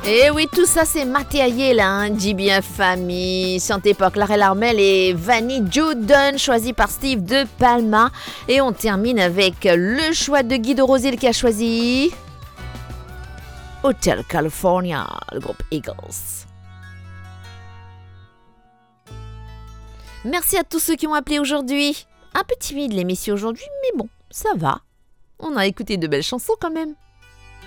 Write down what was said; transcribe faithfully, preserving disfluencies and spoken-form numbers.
Et oui, tout ça c'est Matéaillé là, hein. Dis bien famille, Santé par Clarel Armel et Vanny Judon, choisi par Steve de Palma. Et on termine avec le choix de Guido Rosil qui a choisi Hotel California, le groupe Eagles. Merci à tous ceux qui ont appelé aujourd'hui. Un peu timide l'émission aujourd'hui, mais bon, ça va. On a écouté de belles chansons quand même.